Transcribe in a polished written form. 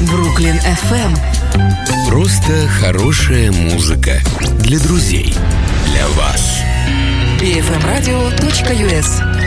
Бруклин FM. Просто хорошая музыка для друзей, для вас. bfmradio.us